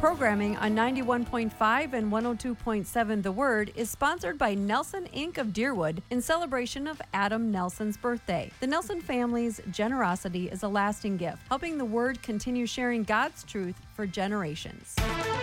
Programming on 91.5 and 102.7 The Word is sponsored by Nelson Inc. of Deerwood in celebration of Adam Nelson's birthday. The Nelson family's generosity is a lasting gift, helping The Word continue sharing God's truth for generations.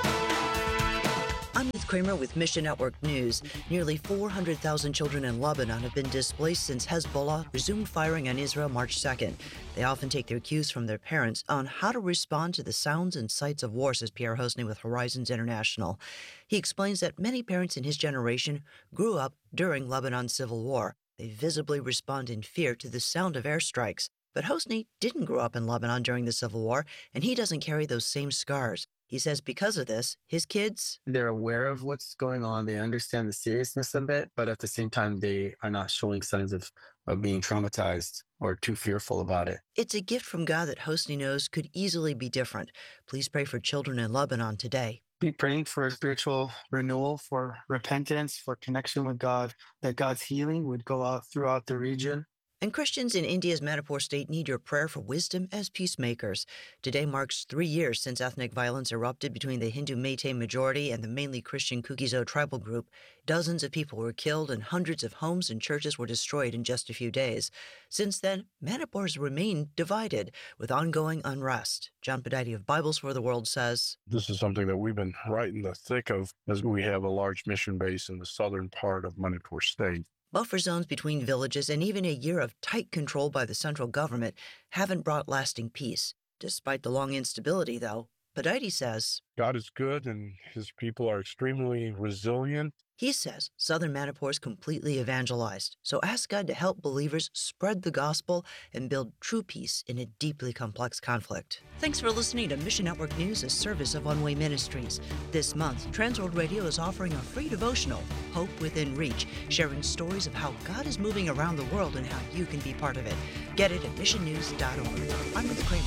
I'm Ruth Kramer with Mission Network News. Nearly 400,000 children in Lebanon have been displaced since Hezbollah resumed firing on Israel March 2nd. They often take their cues from their parents on how to respond to the sounds and sights of war, says Pierre Hosny with Horizons International. He explains that many parents in his generation grew up during Lebanon's civil war. They visibly respond in fear to the sound of airstrikes. But Hosny didn't grow up in Lebanon during the civil war, and he doesn't carry those same scars. He says because of this, his kids, they're aware of what's going on. They understand the seriousness of it, but at the same time, they are not showing signs of being traumatized or too fearful about it. It's a gift from God that Hosny knows could easily be different. Please pray for children in Lebanon today. Be praying for spiritual renewal, for repentance, for connection with God, that God's healing would go out throughout the region. And Christians in India's Manipur state need your prayer for wisdom as peacemakers. Today marks 3 years since ethnic violence erupted between the Hindu Meitei majority and the mainly Christian Kuki-Zo tribal group. Dozens of people were killed and hundreds of homes and churches were destroyed in just a few days. Since then, Manipur has remained divided with ongoing unrest. John Pedite of Bibles for the World says, "This is something that we've been right in the thick of as we have a large mission base in the southern part of Manipur state. Buffer zones between villages and even a year of tight control by the central government haven't brought lasting peace. Despite the long instability, though, Pedite says, God is good and his people are extremely resilient. He says southern Manipur is completely evangelized, so ask God to help believers spread the gospel and build true peace in a deeply complex conflict. Thanks for listening to Mission Network News, a service of One Way Ministries. This month, Transworld Radio is offering a free devotional, Hope Within Reach, sharing stories of how God is moving around the world and how you can be part of it. Get it at missionnews.org. I'm Ruth Kramer.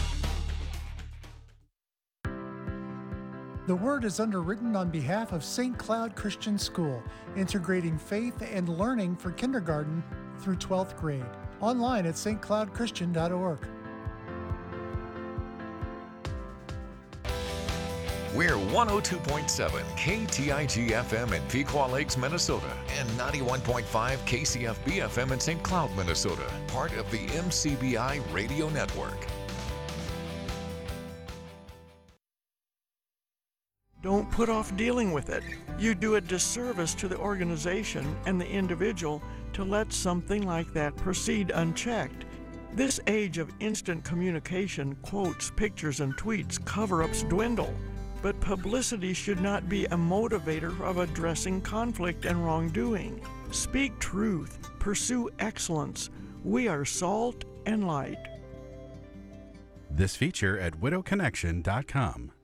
The Word is underwritten on behalf of St. Cloud Christian School, integrating faith and learning for kindergarten through 12th grade. Online at stcloudchristian.org. We're 102.7 KTIG FM in Pequot Lakes, Minnesota, and 91.5 KCFB FM in St. Cloud, Minnesota, part of the MCBI Radio Network. Don't put off dealing with it. You do a disservice to the organization and the individual to let something like that proceed unchecked. This age of instant communication, quotes, pictures, and tweets, cover-ups dwindle. But publicity should not be a motivator of addressing conflict and wrongdoing. Speak truth. Pursue excellence. We are salt and light. This feature at widowconnection.com.